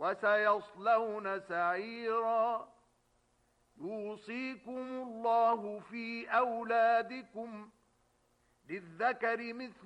وسيصلون سعيرا. يوصيكم الله في أولادكم، للذكر مثل